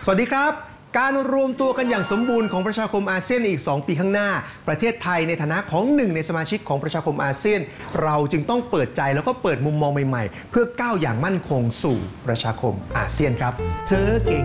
สวัสดีครับการรวมตัวกันอย่างสมบูรณ์ของประชาคมอาเซียนในอีก2 ปีข้างหน้าประเทศไทยในฐานะของหนึ่งในสมาชิกของประชาคมอาเซียนเราจึงต้องเปิดใจแล้วก็เปิดมุมมองใหม่ๆเพื่อก้าวอย่างมั่นคงสู่ประชาคมอาเซียนครับเธอเก่ง